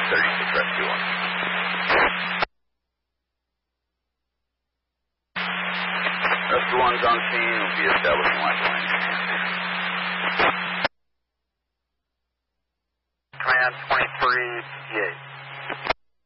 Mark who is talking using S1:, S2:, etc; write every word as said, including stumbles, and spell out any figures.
S1: thirty-six Rescue one. Rescue one's on scene. Will be establishing lifeline.
S2: Command twenty-three sixty-eight.